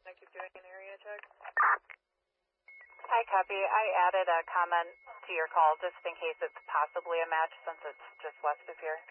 I keep doing an area check. Hi, copy. I added a comment to your call just in case it's possibly a match since it's just west of here.